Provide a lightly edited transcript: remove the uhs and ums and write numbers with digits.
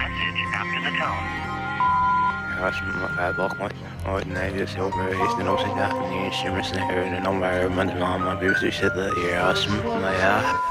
message after the tone. Bakmak ordinary silver is the most Japanese instruments in the number of months on my beauty said that you're awesome.